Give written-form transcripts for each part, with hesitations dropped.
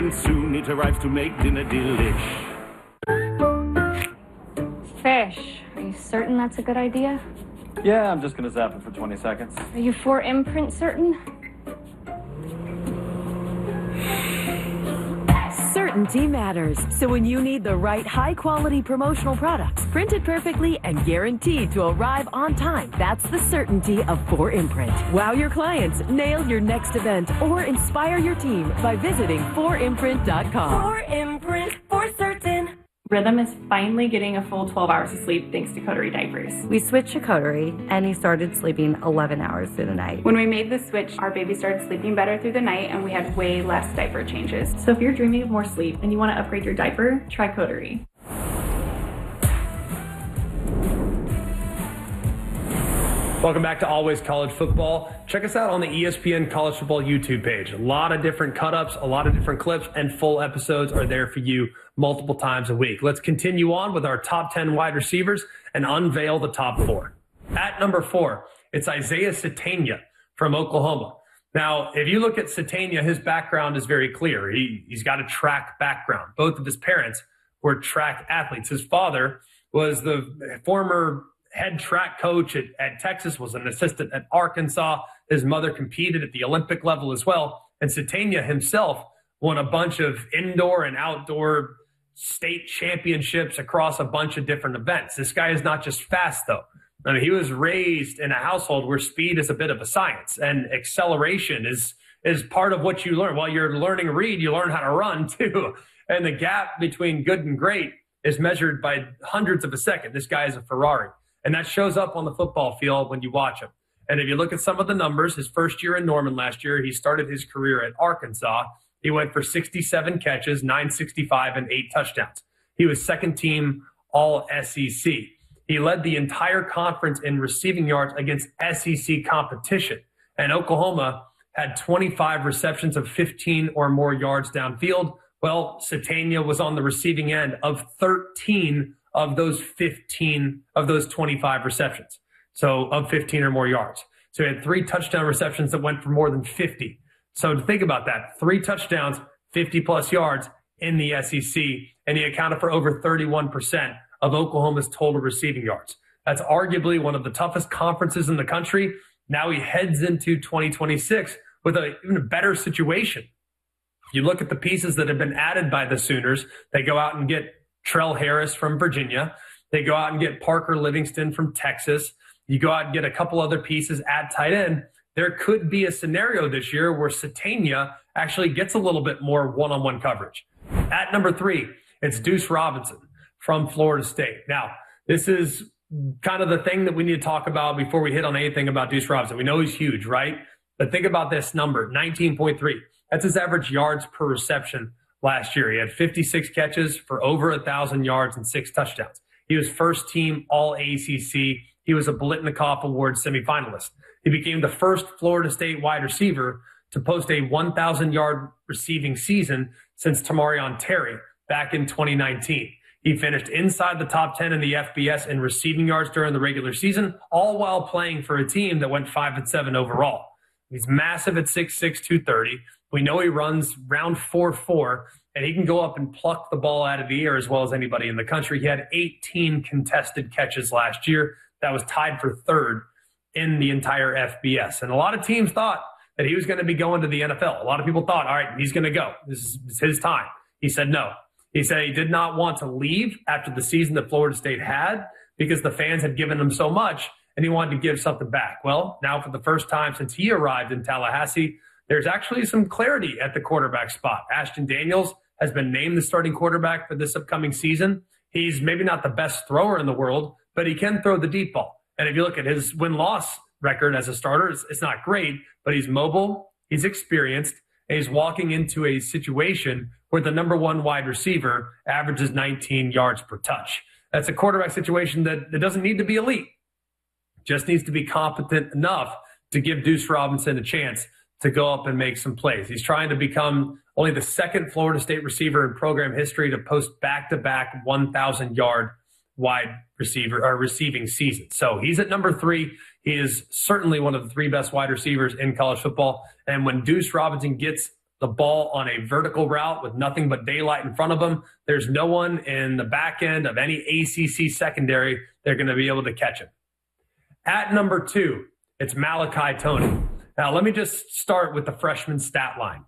and soon it arrives to make dinner delish. Fish. Are you certain that's a good idea? Yeah, I'm just gonna zap it for 20 seconds. Are you 4imprint certain? Certainty matters. So when you need the right high-quality promotional products, printed perfectly and guaranteed to arrive on time, that's the certainty of 4imprint. Wow your clients, nail your next event, or inspire your team by visiting 4imprint.com. 4imprint, for certain. Rhythm is finally getting a full 12 hours of sleep thanks to Coterie diapers. We switched to Coterie, and he started sleeping 11 hours through the night. When we made the switch, our baby started sleeping better through the night, and we had way less diaper changes. So if you're dreaming of more sleep and you want to upgrade your diaper, try Coterie. Welcome back to Always College Football. Check us out on the ESPN College Football YouTube page. A lot of different cut-ups, a lot of different clips, and full episodes are there for you multiple times a week. Let's continue on with our top 10 wide receivers and unveil the top 4. At number 4, it's Isaiah Sategna from Oklahoma. Now, if you look at Sategna, his background is very clear. He's got a track background. Both of his parents were track athletes. His father was the former head track coach at Texas, was an assistant at Arkansas. His mother competed at the Olympic level as well. And Sategna himself won a bunch of indoor and outdoor state championships across a bunch of different events. This guy is not just fast, though. I mean, he was raised in a household where speed is a bit of a science, and acceleration is part of what you learn. While you're learning to read, you learn how to run, too. And the gap between good and great is measured by hundredths of a second. This guy is a Ferrari. And that shows up on the football field when you watch him. And if you look at some of the numbers, his first year in Norman last year, he started his career at Arkansas. He went for 67 catches, 965, and 8 touchdowns. He was second team all SEC. He led the entire conference in receiving yards against SEC competition. And Oklahoma had 25 receptions of 15 or more yards downfield. Well, Sategna was on the receiving end of 13 of those 25 receptions. So of 15 or more yards. So he had 3 touchdown receptions that went for more than 50. So to think about that, 3 touchdowns, 50 plus yards in the SEC, and he accounted for over 31% of Oklahoma's total receiving yards. That's arguably one of the toughest conferences in the country. Now he heads into 2026 with even a better situation. If you look at the pieces that have been added by the Sooners, they go out and get Trell Harris from Virginia. They go out and get Parker Livingston from Texas. You go out and get a couple other pieces at tight end. There could be a scenario this year where Sategna actually gets a little bit more one-on-one coverage. At number 3, it's Deuce Robinson from Florida State. Now, this is kind of the thing that we need to talk about before we hit on anything about Deuce Robinson. We know he's huge, right? But think about this number, 19.3. That's his average yards per reception last year. He had 56 catches for over 1,000 yards and 6 touchdowns. He was first team all ACC. He was a Biletnikoff Award semifinalist. He became the first Florida State wide receiver to post a 1,000-yard receiving season since Tamarion Terry back in 2019. He finished inside the top 10 in the FBS in receiving yards during the regular season, all while playing for a team that went 5-7 overall. He's massive at 6'6", 230. We know he runs round 4.4, and he can go up and pluck the ball out of the air as well as anybody in the country. He had 18 contested catches last year. That was tied for 3rd in the entire FBS. And a lot of teams thought that he was going to be going to the NFL. A lot of people thought, all right, he's going to go. This is his time. He said no. He said he did not want to leave after the season that Florida State had because the fans had given him so much, and he wanted to give something back. Well, now for the first time since he arrived in Tallahassee, there's actually some clarity at the quarterback spot. Ashton Daniels has been named the starting quarterback for this upcoming season. He's maybe not the best thrower in the world, but he can throw the deep ball. And if you look at his win-loss record as a starter, it's not great, but he's mobile, he's experienced, and he's walking into a situation where the number 1 wide receiver averages 19 yards per touch. That's a quarterback situation that doesn't need to be elite. Just needs to be competent enough to give Deuce Robinson a chance to go up and make some plays. He's trying to become only the 2nd Florida State receiver in program history to post back-to-back 1,000-yard wide receiver or receiving season. So he's at number 3. He is certainly one of the 3 best wide receivers in college football. And when Deuce Robinson gets the ball on a vertical route with nothing but daylight in front of him, there's no one in the back end of any ACC secondary they're going to be able to catch him. At number 2, it's Malachi Tony. Now, let me just start with the freshman stat line.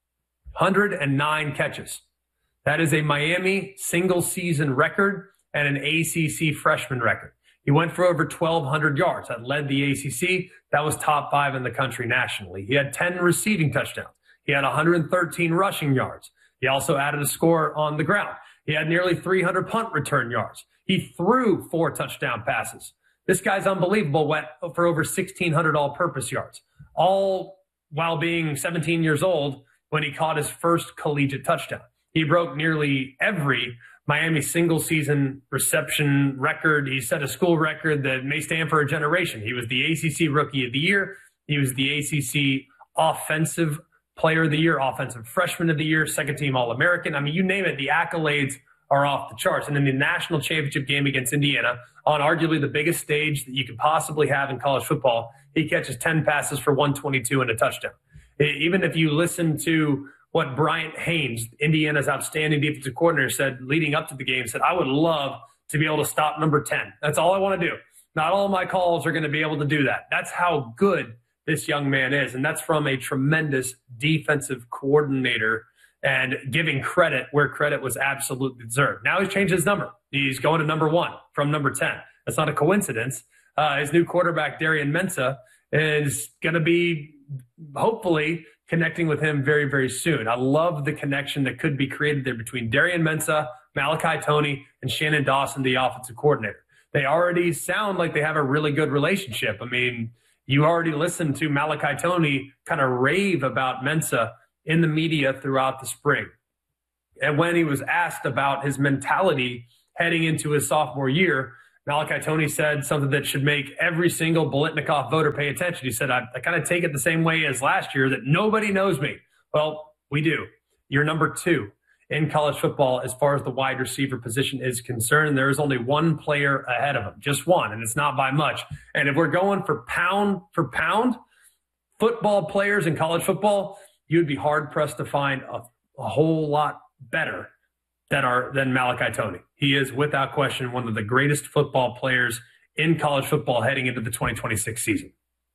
109 catches. That is a Miami single-season record and an ACC freshman record. He went for over 1,200 yards. That led the ACC. That was top 5 in the country nationally. He had 10 receiving touchdowns. He had 113 rushing yards. He also added a score on the ground. He had nearly 300 punt return yards. He threw 4 touchdown passes. This guy's unbelievable. Went for over 1,600 all-purpose yards, all while being 17 years old when he caught his first collegiate touchdown. He broke nearly every Miami single-season reception record. He set a school record that may stand for a generation. He was the ACC Rookie of the Year. He was the ACC Offensive Player of the Year, Offensive Freshman of the Year, second-team All-American. I mean, you name it, the accolades are off the charts. And in the national championship game against Indiana, on arguably the biggest stage that you could possibly have in college football, he catches 10 passes for 122 and a touchdown. Even if you listen to what Bryant Haynes, Indiana's outstanding defensive coordinator, said leading up to the game, said, I would love to be able to stop number 10. That's all I want to do. Not all of my calls are going to be able to do that. That's how good this young man is. And that's from a tremendous defensive coordinator and giving credit where credit was absolutely deserved. Now he's changed his number. He's going to number 1 from number 10. That's not a coincidence. His new quarterback, Darian Mensah, is going to be hopefully connecting with him very, very soon. I love the connection that could be created there between Darian Mensah, Malachi Tony, and Shannon Dawson, the offensive coordinator. They already sound like they have a really good relationship. I mean, you already listened to Malachi Tony kind of rave about Mensah in the media throughout the spring. And when he was asked about his mentality heading into his sophomore year, Malachi Tony said something that should make every single Biletnikoff voter pay attention. He said, I kind of take it the same way as last year, that nobody knows me. Well, we do. You're number 2 in college football as far as the wide receiver position is concerned. There is only one player ahead of him, just one, and it's not by much. And if we're going for pound football players in college football, you'd be hard-pressed to find a whole lot better than Malachi Tony. He is, without question, one of the greatest football players in college football heading into the 2026 season.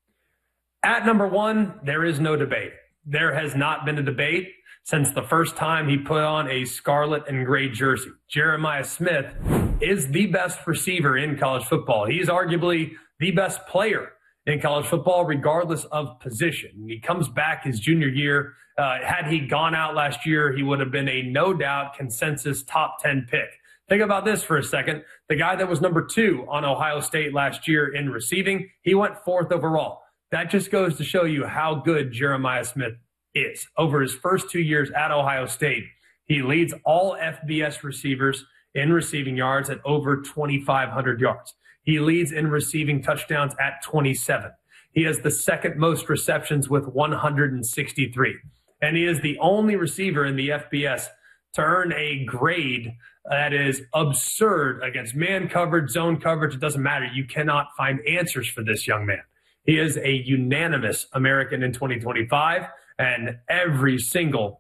At number 1, there is no debate. There has not been a debate since the first time he put on a scarlet and gray jersey. Jeremiah Smith is the best receiver in college football. He is arguably the best player in college football, regardless of position. He comes back his junior year. Had he gone out last year, he would have been a no-doubt consensus top 10 pick. Think about this for a second. The guy that was number 2 on Ohio State last year in receiving, he went 4th overall. That just goes to show you how good Jeremiah Smith is. Over his first 2 years at Ohio State, he leads all FBS receivers in receiving yards at over 2,500 yards. He leads in receiving touchdowns at 27. He has the second most receptions with 163. And he is the only receiver in the FBS to earn a grade that is absurd against man coverage, zone coverage. It doesn't matter. You cannot find answers for this young man. He is a unanimous American in 2025, and every single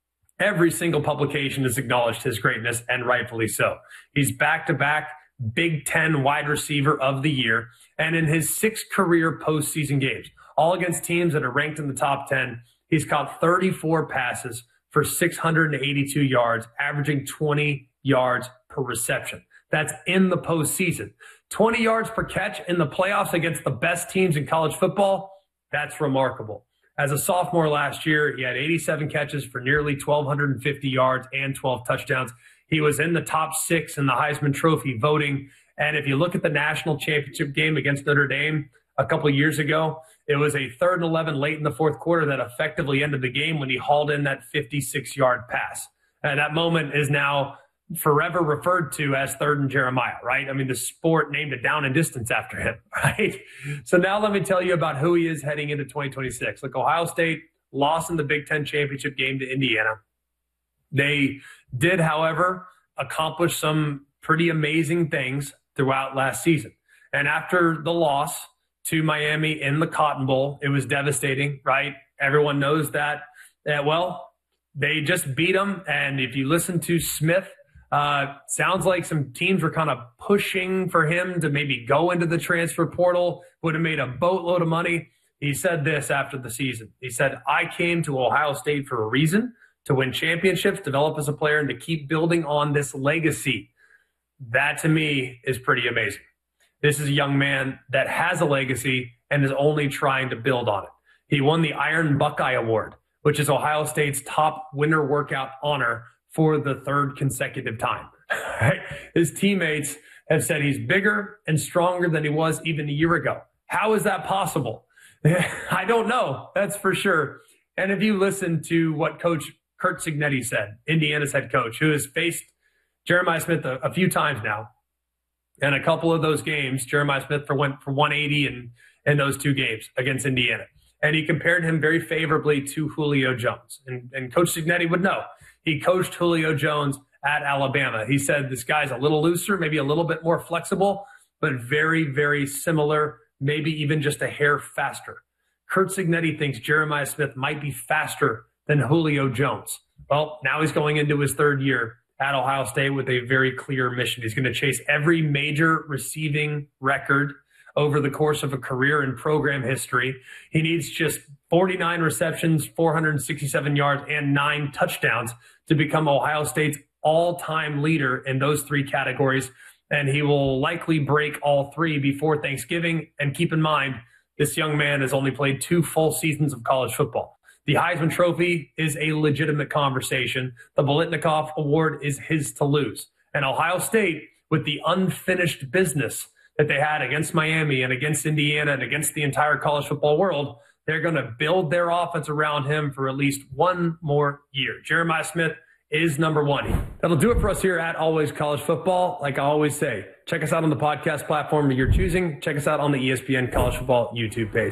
publication has acknowledged his greatness, and rightfully so. He's back-to-back Big Ten wide receiver of the year, and in his 6 career postseason games, all against teams that are ranked in the top 10, he's caught 34 passes for 682 yards, averaging 20 yards per reception. That's in the postseason. 20 yards per catch in the playoffs against the best teams in college football, that's remarkable. As a sophomore last year, he had 87 catches for nearly 1,250 yards and 12 touchdowns. He was in the top 6 in the Heisman Trophy voting. And if you look at the national championship game against Notre Dame a couple of years ago, it was a 3rd and 11 late in the 4th quarter that effectively ended the game when he hauled in that 56-yard pass. And that moment is now forever referred to as 3rd and Jeremiah, right? I mean, the sport named it down and distance after him, right? So now let me tell you about who he is heading into 2026. Look, Ohio State lost in the Big Ten championship game to Indiana. They did, however, accomplish some pretty amazing things throughout last season. And after the loss to Miami in the Cotton Bowl, it was devastating, right? Everyone knows that. Well, they just beat him. And if you listen to Smith, sounds like some teams were kind of pushing for him to maybe go into the transfer portal, would have made a boatload of money. He said this after the season. He said, I came to Ohio State for a reason, to win championships, develop as a player, and to keep building on this legacy. That, to me, is pretty amazing. This is a young man that has a legacy and is only trying to build on it. He won the Iron Buckeye Award, which is Ohio State's top winter workout honor for the third consecutive time. His teammates have said he's bigger and stronger than he was even a year ago. How is that possible? I don't know. That's for sure. And if you listen to what Coach Curt Cignetti said, Indiana's head coach, who has faced Jeremiah Smith a few times now, and a couple of those games, Jeremiah Smith went for 180 in those two games against Indiana. And he compared him very favorably to Julio Jones. And Coach Cignetti would know. He coached Julio Jones at Alabama. He said this guy's a little looser, maybe a little bit more flexible, but very, very similar, maybe even just a hair faster. Curt Cignetti thinks Jeremiah Smith might be faster than Julio Jones. Well, now he's going into his third year at Ohio State with a very clear mission. He's going to chase every major receiving record over the course of a career in program history. He needs just 49 receptions, 467 yards, and 9 touchdowns to become Ohio State's all-time leader in those three categories. And he will likely break all three before Thanksgiving. And keep in mind, this young man has only played 2 full seasons of college football. The Heisman Trophy is a legitimate conversation. The Biletnikoff Award is his to lose. And Ohio State, with the unfinished business that they had against Miami and against Indiana and against the entire college football world, they're going to build their offense around him for at least one more year. Jeremiah Smith is number 1. That'll do it for us here at Always College Football. Like I always say, check us out on the podcast platform of your choosing. Check us out on the ESPN College Football YouTube page.